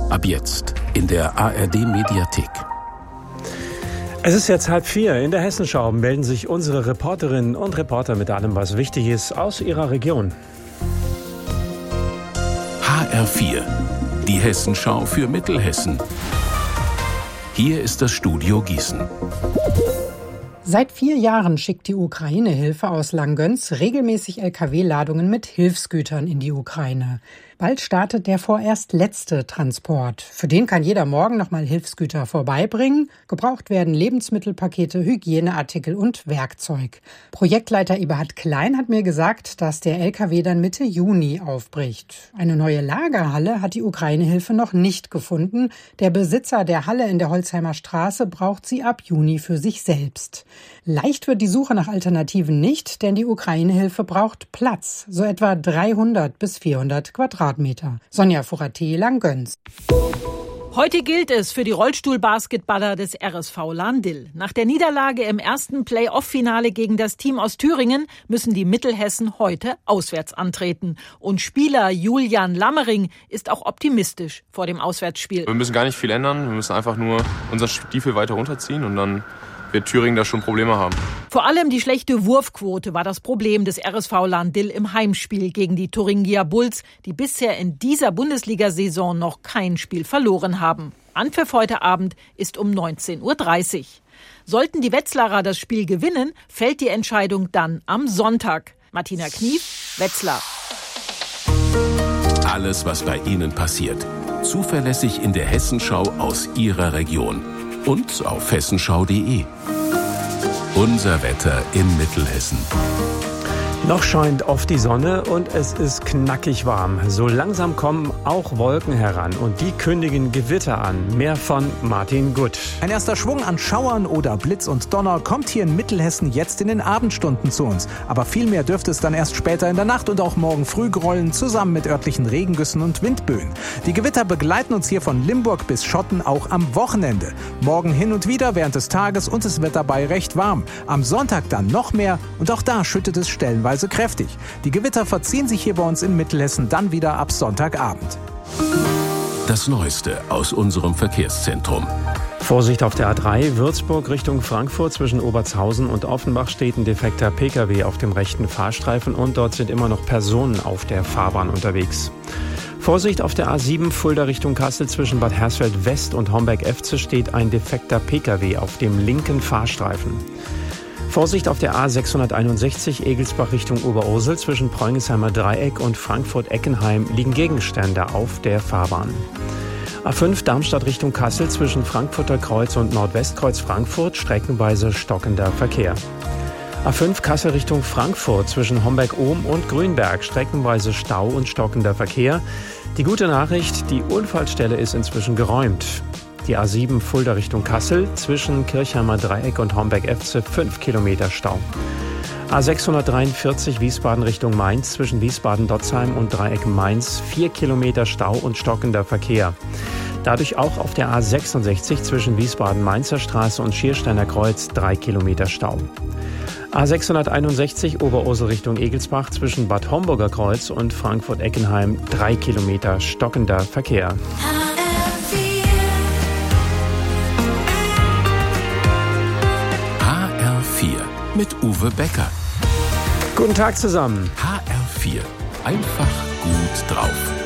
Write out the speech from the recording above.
Ab jetzt in der ARD-Mediathek. Es ist jetzt 3:30. In der Hessenschau melden sich unsere Reporterinnen und Reporter mit allem, was wichtig ist, aus ihrer Region. HR4, die Hessenschau für Mittelhessen. Hier ist das Studio Gießen. Seit 4 Jahren schickt die Ukraine Hilfe aus Langgöns regelmäßig Lkw-Ladungen mit Hilfsgütern in die Ukraine. Bald startet der vorerst letzte Transport. Für den kann jeder morgen nochmal Hilfsgüter vorbeibringen. Gebraucht werden Lebensmittelpakete, Hygieneartikel und Werkzeug. Projektleiter Eberhard Klein hat mir gesagt, dass der Lkw dann Mitte Juni aufbricht. Eine neue Lagerhalle hat die Ukraine-Hilfe noch nicht gefunden. Der Besitzer der Halle in der Holzheimer Straße braucht sie ab Juni für sich selbst. Leicht wird die Suche nach Alternativen nicht, denn die Ukraine-Hilfe braucht Platz, so etwa 300 bis 400 Quadratmeter. Sonja Furate, Langgöns. Heute gilt es für die Rollstuhlbasketballer des RSV Lahn-Dill. Nach der Niederlage im ersten Play-off-Finale gegen das Team aus Thüringen müssen die Mittelhessen heute auswärts antreten. Und Spieler Julian Lammering ist auch optimistisch vor dem Auswärtsspiel. Wir müssen gar nicht viel ändern, wir müssen einfach nur unseren Stiefel weiter runterziehen und dann wird Thüringen da schon Probleme haben. Vor allem die schlechte Wurfquote war das Problem des RSV Lahn-Dill im Heimspiel gegen die Thuringia Bulls, die bisher in dieser Bundesliga-Saison noch kein Spiel verloren haben. Anpfiff heute Abend ist um 19:30 Uhr. Sollten die Wetzlarer das Spiel gewinnen, fällt die Entscheidung dann am Sonntag. Martina Knief, Wetzlar. Alles, was bei Ihnen passiert. Zuverlässig in der Hessenschau aus Ihrer Region. Und auf hessenschau.de. Unser Wetter in Mittelhessen. Noch scheint oft die Sonne und es ist knackig warm. So langsam kommen auch Wolken heran und die kündigen Gewitter an. Mehr von Martin Gutt. Ein erster Schwung an Schauern oder Blitz und Donner kommt hier in Mittelhessen jetzt in den Abendstunden zu uns. Aber viel mehr dürfte es dann erst später in der Nacht und auch morgen früh grollen, zusammen mit örtlichen Regengüssen und Windböen. Die Gewitter begleiten uns hier von Limburg bis Schotten auch am Wochenende. Morgen hin und wieder während des Tages und es wird dabei recht warm. Am Sonntag dann noch mehr und auch da schüttet es stellenweise kräftig. Die Gewitter verziehen sich hier bei uns in Mittelhessen dann wieder ab Sonntagabend. Das Neueste aus unserem Verkehrszentrum. Vorsicht auf der A3 Würzburg Richtung Frankfurt. Zwischen Obertshausen und Offenbach steht ein defekter Pkw auf dem rechten Fahrstreifen und dort sind immer noch Personen auf der Fahrbahn unterwegs. Vorsicht auf der A7 Fulda Richtung Kassel. Zwischen Bad Hersfeld West und Homberg-Efze steht ein defekter Pkw auf dem linken Fahrstreifen. Vorsicht auf der A661 Egelsbach Richtung Oberursel. Zwischen Preungesheimer Dreieck und Frankfurt-Eckenheim liegen Gegenstände auf der Fahrbahn. A5 Darmstadt Richtung Kassel. Zwischen Frankfurter Kreuz und Nordwestkreuz Frankfurt streckenweise stockender Verkehr. A5 Kassel Richtung Frankfurt. Zwischen Homberg-Ohm und Grünberg streckenweise Stau und stockender Verkehr. Die gute Nachricht, die Unfallstelle ist inzwischen geräumt. Die A7 Fulda Richtung Kassel, zwischen Kirchheimer Dreieck und Homberg-Efze 5 Kilometer Stau. A643 Wiesbaden Richtung Mainz, zwischen Wiesbaden-Dotzheim und Dreieck Mainz 4 Kilometer Stau und stockender Verkehr. Dadurch auch auf der A66 zwischen Wiesbaden-Mainzer Straße und Schiersteiner Kreuz 3 Kilometer Stau. A661 Oberursel Richtung Egelsbach, zwischen Bad Homburger Kreuz und Frankfurt-Eckenheim 3 Kilometer stockender Verkehr. Mit Uwe Becker. Guten Tag zusammen. HR4. Einfach gut drauf.